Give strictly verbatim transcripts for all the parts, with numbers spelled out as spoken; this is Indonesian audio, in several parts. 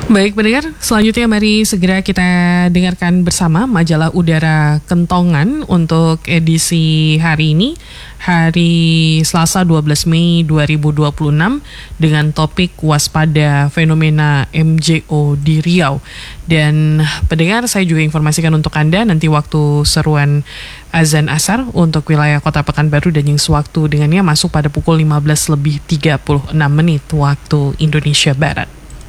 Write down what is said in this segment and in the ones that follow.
Baik pendengar, selanjutnya mari segera kita dengarkan bersama majalah Udara Kentongan untuk edisi hari ini, hari Selasa dua belas Mei dua ribu dua puluh enam dengan topik waspada fenomena M J O di Riau. Dan pendengar, saya juga informasikan untuk Anda nanti waktu seruan azan asar untuk wilayah Kota Pekanbaru dan yang sewaktu dengannya masuk pada pukul lima belas lebih tiga puluh enam menit waktu Indonesia Barat.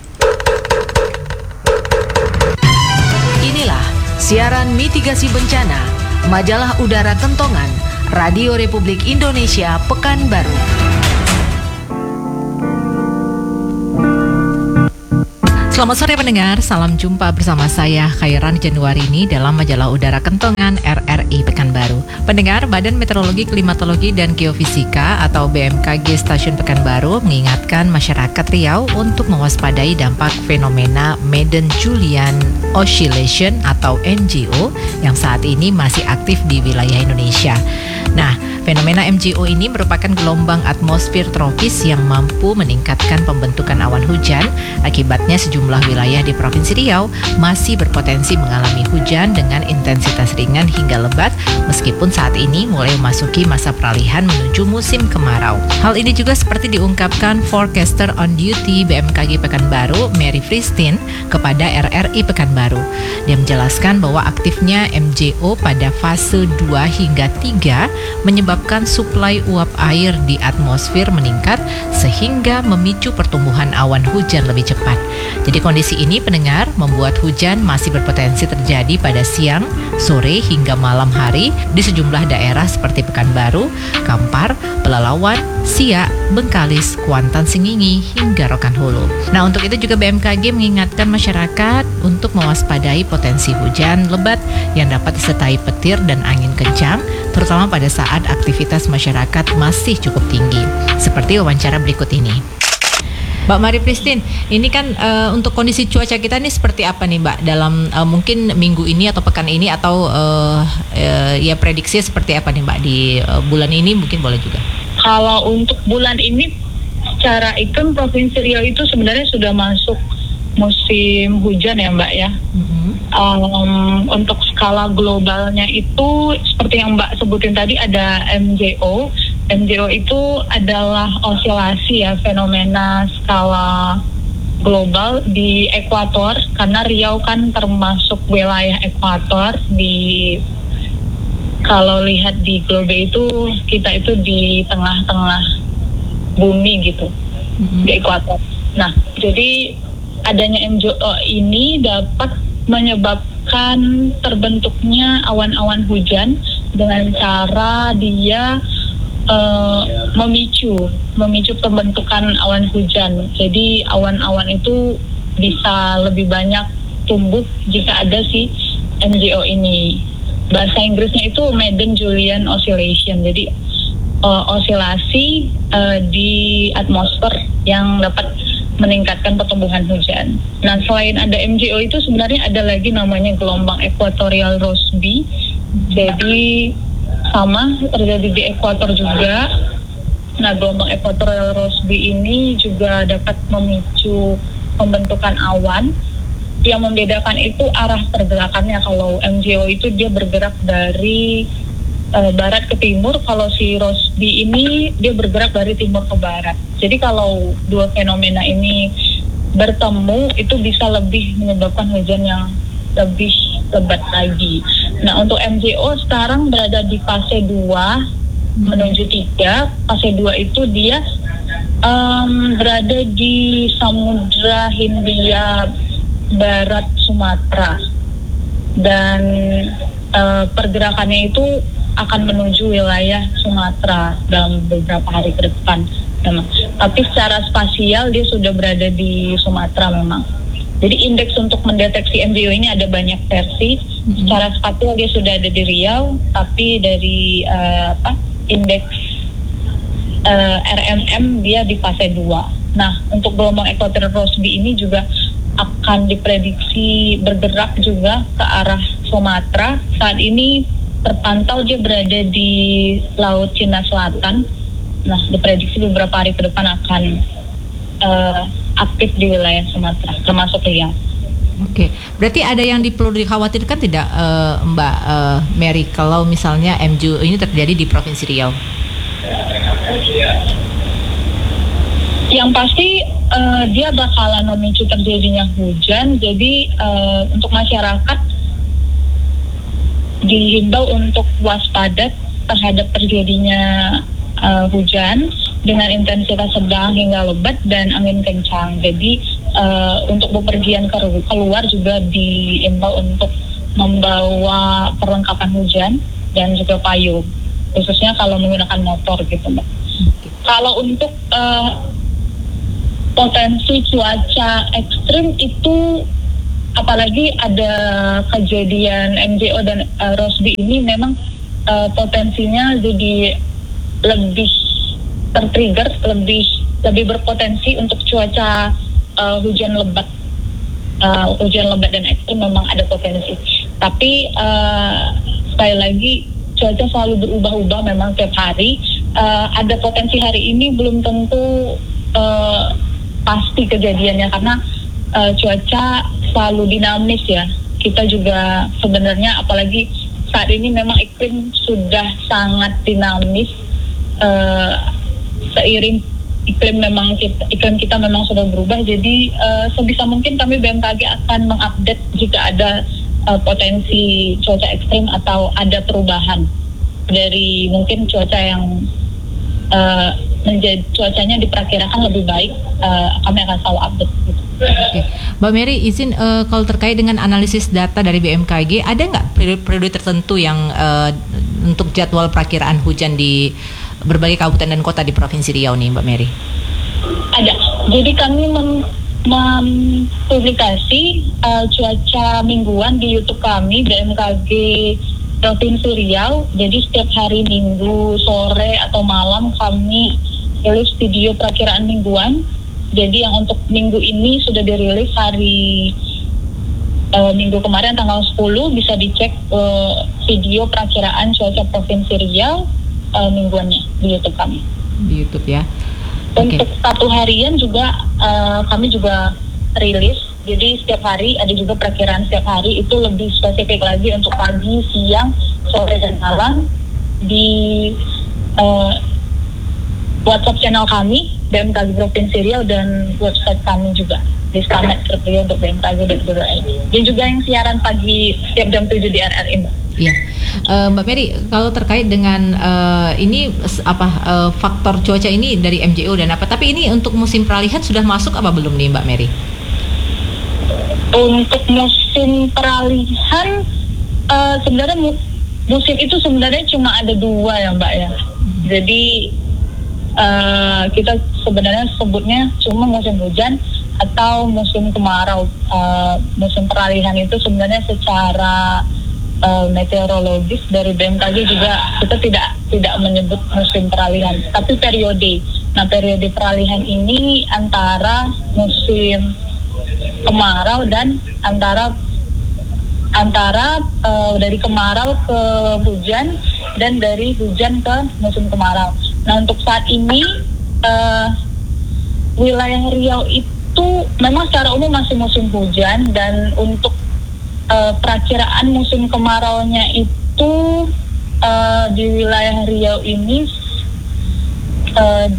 Inilah siaran mitigasi bencana, majalah Udara Kentongan, Radio Republik Indonesia Pekanbaru. Selamat sore pendengar, salam jumpa bersama saya Khairan Januarini dalam majalah Udara Kentongan R R I Pekanbaru. Pendengar, Badan Meteorologi, Klimatologi dan Geofisika atau B M K G Stasiun Pekanbaru mengingatkan masyarakat Riau untuk mewaspadai dampak fenomena Madden-Julian Oscillation atau M J O yang saat ini masih aktif di wilayah Indonesia. Nah, fenomena M J O ini merupakan gelombang atmosfer tropis yang mampu meningkatkan pembentukan awan hujan. Akibatnya sejumlah wilayah di Provinsi Riau masih berpotensi mengalami hujan dengan intensitas ringan hingga lebat, meskipun saat ini mulai memasuki masa peralihan menuju musim kemarau. Hal ini juga seperti diungkapkan forecaster on duty B M K G Pekanbaru, Mary Christine, kepada R R I Pekanbaru. Dia menjelaskan bahwa aktifnya M J O pada fase dua hingga tiga menyebabkan suplai uap air di atmosfer meningkat sehingga memicu pertumbuhan awan hujan lebih cepat. Jadi kondisi ini pendengar membuat hujan masih berpotensi terjadi pada siang, sore hingga malam hari di sejumlah daerah seperti Pekanbaru, Kampar, Pelalawan, Siak, Bengkalis, Kuantan Sengingi hingga Rokan Hulu. Nah, untuk itu juga B M K G mengingatkan masyarakat untuk mewaspadai potensi hujan lebat yang dapat disertai petir dan angin kencang, terutama pada saat aktivitas masyarakat masih cukup tinggi. Seperti wawancara berikut ini. Mbak Mary Christine, ini kan uh, untuk kondisi cuaca kita ini seperti apa nih Mbak dalam uh, mungkin minggu ini atau pekan ini atau uh, uh, ya prediksi seperti apa nih Mbak di uh, bulan ini mungkin boleh juga. Kalau untuk bulan ini secara iklim Provinsi Riau itu sebenarnya sudah masuk musim hujan ya Mbak ya. Mm-hmm. Um, untuk skala globalnya itu seperti yang Mbak sebutin tadi ada M J O. M J O itu adalah osilasi ya, fenomena skala global di ekuator, karena Riau kan termasuk wilayah ekuator. Di kalau lihat di globe itu kita itu di tengah-tengah bumi gitu, mm-hmm. di ekuator. Nah, jadi adanya M J O ini dapat menyebabkan terbentuknya awan-awan hujan dengan cara dia Uh, memicu memicu pembentukan awan hujan. Jadi awan-awan itu bisa lebih banyak tumbuh jika ada si M J O ini. Bahasa Inggrisnya itu Madden-Julian Oscillation. Jadi uh, osilasi uh, di atmosfer yang dapat meningkatkan pertumbuhan hujan. Nah, selain ada M J O itu sebenarnya ada lagi namanya gelombang Equatorial Rossby. Jadi sama terjadi di ekuator juga. Nah, gelombang Equatorial Rossby ini juga dapat memicu pembentukan awan. Yang membedakan itu arah pergerakannya. Kalau M J O itu dia bergerak dari uh, barat ke timur, kalau si Rossby ini dia bergerak dari timur ke barat. Jadi kalau dua fenomena ini bertemu itu bisa lebih menyebabkan hujan yang lebih lebat lagi. Nah, untuk M J O sekarang berada di fase dua menuju tiga. Fase dua itu dia um, berada di Samudra Hindia Barat Sumatera. Dan uh, pergerakannya itu akan menuju wilayah Sumatera dalam beberapa hari ke depan memang. Tapi secara spasial dia sudah berada di Sumatera memang. Jadi indeks untuk mendeteksi M J O ini ada banyak versi. Mm-hmm. Secara spasial dia sudah ada di Riau, tapi dari uh, apa indeks uh, R M M dia di fase dua. Nah, untuk gelombang Equatorial Rossby ini juga akan diprediksi bergerak juga ke arah Sumatera. Saat ini terpantau dia berada di Laut Cina Selatan. Nah, diprediksi beberapa hari ke depan akan uh, aktif di wilayah Sumatera, termasuk Riau. Oke, berarti ada yang di, perlu dikhawatirkan tidak uh, Mbak uh, Mary kalau misalnya M J O ini terjadi di Provinsi Riau? Yang pasti uh, dia bakalan memicu terjadinya hujan, jadi uh, untuk masyarakat dihimbau untuk waspada terhadap terjadinya uh, hujan dengan intensitas sedang hingga lebat dan angin kencang. Jadi uh, untuk bepergian keluar juga diimbau untuk membawa perlengkapan hujan dan juga payung, khususnya kalau menggunakan motor gitu, Mbak. Kalau untuk uh, potensi cuaca ekstrim itu, apalagi ada kejadian M J O dan uh, Rosby ini, memang uh, potensinya jadi lebih tertrigger, lebih lebih berpotensi untuk cuaca uh, hujan lebat, uh, hujan lebat dan ekstrim memang ada potensi. Tapi uh, sekali lagi cuaca selalu berubah-ubah memang tiap hari. Uh, ada potensi hari ini belum tentu uh, pasti kejadiannya karena uh, cuaca selalu dinamis ya. Kita juga sebenarnya apalagi saat ini memang iklim sudah sangat dinamis. Uh, seiring iklim memang kita, iklim kita memang sudah berubah, jadi uh, sebisa mungkin kami B M K G akan mengupdate jika ada uh, potensi cuaca ekstrim atau ada perubahan dari mungkin cuaca yang uh, menjadi cuacanya diperkirakan lebih baik, uh, kami akan selalu update gitu. Oke, Mbak Mary, izin uh, kalau terkait dengan analisis data dari B M K G, ada nggak periode-periode tertentu yang uh, untuk jadwal perakiraan hujan di berbagai kabupaten dan kota di Provinsi Riau nih, Mbak Mary? Ada. Jadi kami mem- mempublikasi uh, cuaca mingguan di YouTube kami B M K G Provinsi Riau. Jadi setiap hari Minggu sore atau malam kami rilis video perakiraan mingguan. Jadi yang untuk minggu ini sudah dirilis hari uh, minggu kemarin tanggal sepuluh, bisa dicek uh, video perakiraan cuaca Provinsi Riau uh, mingguannya di YouTube kami. Di YouTube ya. Untuk okay. Satu harian juga uh, kami juga rilis. Jadi setiap hari ada juga perakiraan setiap hari, itu lebih spesifik lagi untuk pagi, siang, sore dan malam di uh, WhatsApp channel kami B M K G Provinsi Riau dan website kami juga di Stamet Riau untuk B M K G dan juga dan juga yang siaran pagi setiap jam tujuh di R R I, Mbak. Iya, uh, Mbak Mary, kalau terkait dengan uh, ini apa uh, faktor cuaca ini dari M J O dan apa, tapi ini untuk musim peralihan sudah masuk apa belum nih, Mbak Mary? Untuk musim peralihan uh, sebenarnya mu- musim itu sebenarnya cuma ada dua ya, Mbak ya. Hmm. Jadi uh, kita sebenarnya sebutnya cuma musim hujan atau musim kemarau. Uh, musim peralihan itu sebenarnya secara Uh, meteorologis dari B M K G juga kita tidak tidak menyebut musim peralihan, tapi periode. Nah, periode peralihan ini antara musim kemarau dan antara antara uh, dari kemarau ke hujan dan dari hujan ke musim kemarau. Nah, untuk saat ini uh, wilayah Riau itu memang secara umum masih musim hujan, dan untuk Uh, perakiraan musim kemaraunya itu uh, di wilayah Riau ini uh,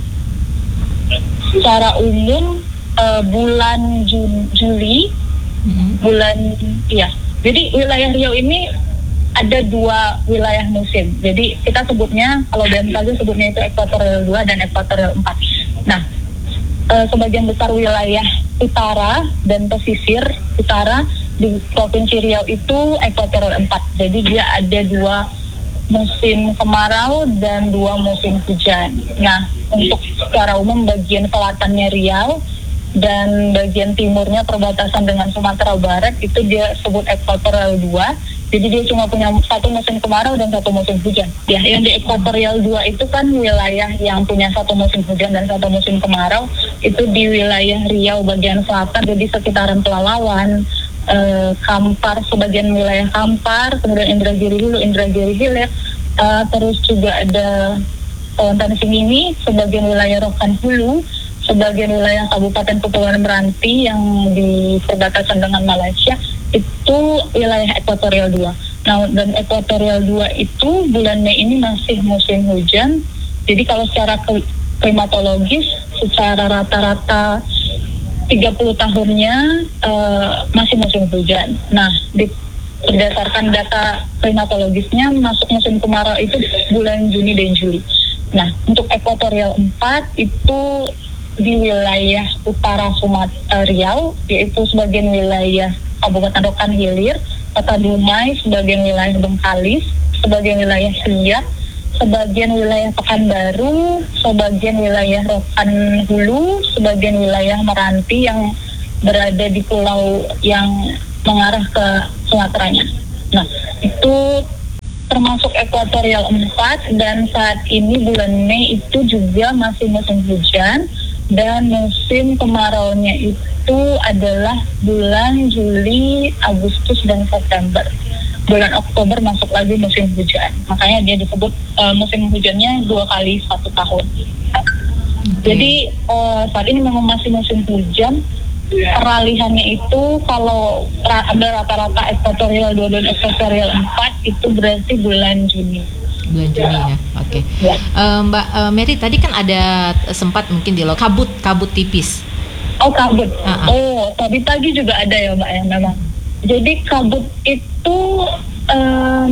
secara umum uh, bulan Jun- Juli mm-hmm. bulan ya. Jadi wilayah Riau ini ada dua wilayah musim. Jadi kita sebutnya, kalau B M K G sebutnya itu ekuatorial dua dan ekuatorial empat. Nah, uh, sebagian besar wilayah utara dan pesisir utara di Provinsi Riau itu ekuatorial empat. Jadi dia ada dua musim kemarau dan dua musim hujan. Nah, untuk secara umum bagian selatannya Riau dan bagian timurnya perbatasan dengan Sumatera Barat itu dia sebut ekuatorial dua. Jadi dia cuma punya satu musim kemarau dan satu musim hujan. Ya, yang di ekuatorial dua itu kan wilayah yang punya satu musim hujan dan satu musim kemarau, itu di wilayah Riau bagian selatan, jadi sekitaran Pelalawan, Uh, Kampar, sebagian wilayah Kampar, kemudian Indragiri Hulu, Indragiri Hilir, uh, terus juga ada Tawang Tanah Singini, sebagian wilayah Rokan Hulu, sebagian wilayah Kabupaten Kepulauan Meranti yang di perbatasan dengan Malaysia itu wilayah ekuatorial dua. Nah, dan ekuatorial dua itu bulan Mei ini masih musim hujan. Jadi kalau secara klimatologis, secara rata-rata tiga puluh tahunnya uh, masih musim hujan. Nah, di, berdasarkan data klimatologisnya masuk musim kemarau itu bulan Juni dan Juli. Nah, untuk ekuatorial empat itu di wilayah utara Sumatera Riau, yaitu sebagian wilayah Kabupaten Rokan Hilir, Kota Dumai, sebagian wilayah Bengkalis, sebagian wilayah Siak, sebagian wilayah Pekanbaru, sebagian wilayah Rokan Hulu, sebagian wilayah Meranti yang berada di pulau yang mengarah ke Sumateranya. Nah, itu termasuk ekuatorial empat, dan saat ini bulan Mei itu juga masih musim hujan, dan musim kemaraunya itu adalah bulan Juli, Agustus, dan September. Bulan Oktober masuk lagi musim hujan. Makanya dia disebut uh, musim hujannya dua kali satu tahun. Okay. Jadi uh, saat ini memang masih musim hujan. Peralihannya itu kalau ra- ada rata-rata ekuatorial dua dan ekuatorial empat itu berarti bulan Juni. Bulan Juni ya, oke. Okay. Ya. Uh, Mbak uh, Mary, tadi kan ada sempat mungkin di lo kabut, kabut tipis. Oh, kabut. Uh-uh. Oh, tadi pagi juga ada ya Mbak ya memang. Jadi kabut itu um,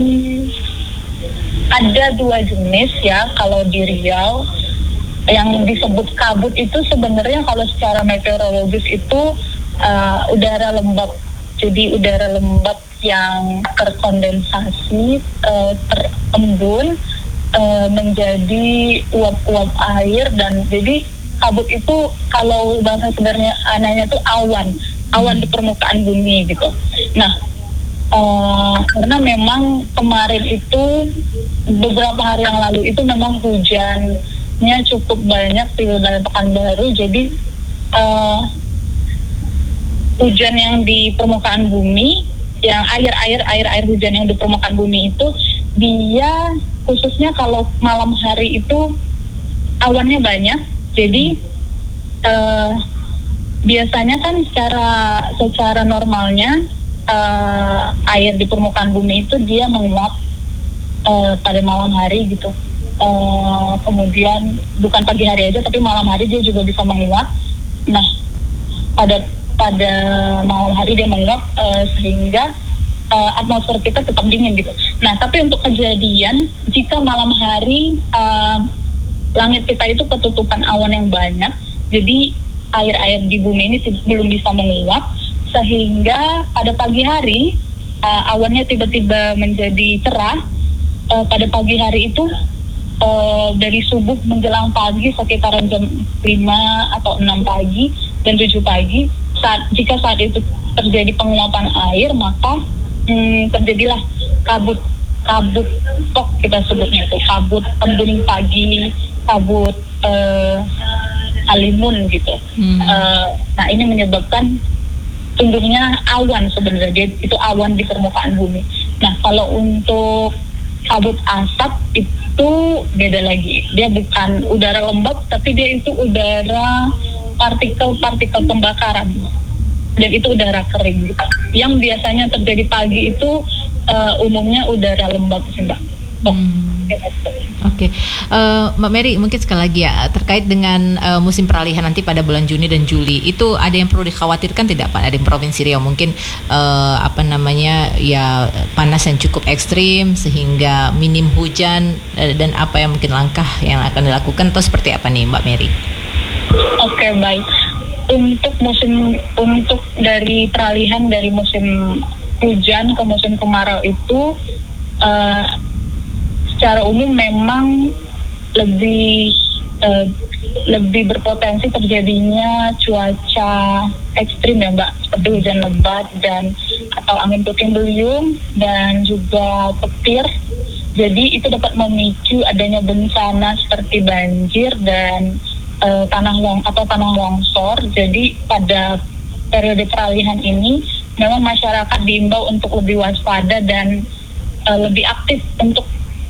ada dua jenis ya kalau di Riau. Yang disebut kabut itu sebenarnya kalau secara meteorologis itu uh, udara lembab. Jadi udara lembab yang terkondensasi, uh, terembun uh, menjadi uap-uap air, dan jadi kabut itu kalau bahasa sebenarnya anaknya itu awan, awan di permukaan bumi gitu. Nah, uh, karena memang kemarin itu beberapa hari yang lalu itu memang hujan cukup banyak di wilayah Pekanbaru, jadi uh, hujan yang di permukaan bumi, yang air-air air-air hujan yang di permukaan bumi itu dia khususnya kalau malam hari itu awannya banyak, jadi uh, biasanya kan secara secara normalnya uh, air di permukaan bumi itu dia menguap uh, pada malam hari gitu. Uh, kemudian bukan pagi hari aja tapi malam hari dia juga bisa menguap. Nah, pada pada malam hari dia menguap uh, sehingga uh, atmosfer kita tetap dingin gitu. Nah, tapi untuk kejadian jika malam hari uh, langit kita itu ketutupan awan yang banyak, jadi air-air di bumi ini t- belum bisa menguap, sehingga pada pagi hari uh, awannya tiba-tiba menjadi cerah. Uh, pada pagi hari itu Uh, dari subuh menjelang pagi sekitaran jam lima atau enam pagi dan tujuh pagi, saat jika saat itu terjadi penguapan air, maka hmm, terjadilah kabut kabut tok kita sebutnya itu, kabut embun pagi, kabut uh, halimun gitu. hmm. uh, nah ini menyebabkan tumbuhnya awan sebenarnya, itu awan di permukaan bumi. Nah, kalau untuk kabut asap itu beda lagi, dia bukan udara lembab tapi dia itu udara partikel-partikel pembakaran, dan itu udara kering gitu. Yang biasanya terjadi pagi itu uh, umumnya udara lembab sih Mbak. Hmm. Oke, okay. uh, Mbak Mary, mungkin sekali lagi ya terkait dengan uh, musim peralihan nanti pada bulan Juni dan Juli, itu ada yang perlu dikhawatirkan tidak Pak? Ada di Provinsi Riau mungkin uh, apa namanya ya panas yang cukup ekstrim sehingga minim hujan, uh, dan apa yang mungkin langkah yang akan dilakukan atau seperti apa nih Mbak Mary? Oke, okay, baik. Untuk musim untuk dari peralihan dari musim hujan ke musim kemarau itu uh, secara umum memang lebih uh, lebih berpotensi terjadinya cuaca ekstrim ya Mbak, seperti hujan lebat dan atau angin puting beliung dan juga petir. Jadi itu dapat memicu adanya bencana seperti banjir dan uh, tanah long atau tanah longsor. Jadi pada periode peralihan ini memang masyarakat diimbau untuk lebih waspada dan uh, lebih aktif untuk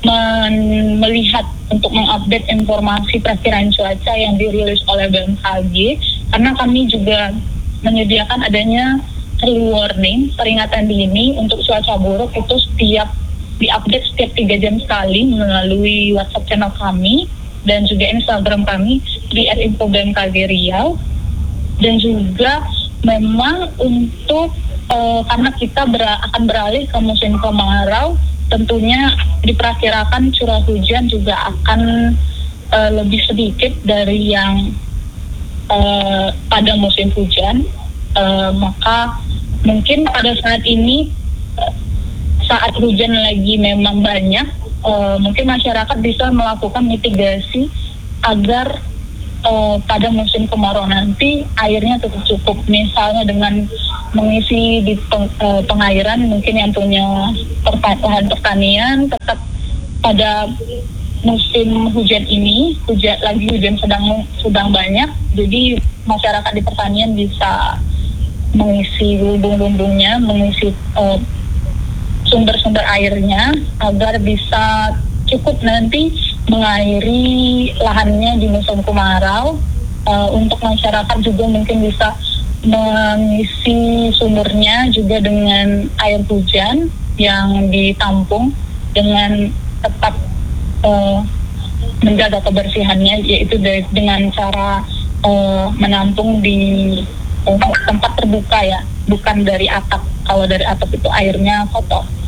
men- melihat untuk mengupdate informasi perkiraan cuaca yang dirilis oleh B M K G, karena kami juga menyediakan adanya early warning, peringatan dini untuk cuaca buruk itu setiap diupdate setiap tiga jam sekali melalui WhatsApp channel kami dan juga Instagram kami di at info B M K G Riau. Dan juga memang untuk uh, karena kita ber- akan beralih ke musim kemarau, tentunya diperkirakan curah hujan juga akan uh, lebih sedikit dari yang uh, pada musim hujan. Uh, maka mungkin pada saat ini uh, saat hujan lagi memang banyak, uh, mungkin masyarakat bisa melakukan mitigasi agar uh, pada musim kemarau nanti airnya tetap cukup. Misalnya dengan mengisi di peng, uh, pengairan, mungkin yang punya lahan pertanian tetap pada musim hujan ini, hujan lagi hujan sedang sedang banyak, jadi masyarakat di pertanian bisa mengisi lumbung-lumbungnya, mengisi uh, sumber-sumber airnya agar bisa cukup nanti mengairi lahannya di musim kemarau. Uh, untuk masyarakat juga mungkin bisa mengisi sumurnya juga dengan air hujan yang ditampung dengan tetap uh, menjaga kebersihannya, yaitu de- dengan cara uh, menampung di uh, tempat terbuka ya, bukan dari atap. Kalau dari atap itu airnya kotor.